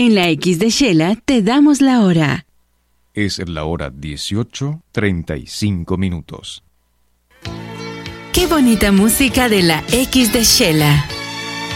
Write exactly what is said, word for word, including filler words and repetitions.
En la X de Shela te damos la hora. Es la hora dieciocho, treinta y cinco minutos. Qué bonita música de la X de Shela.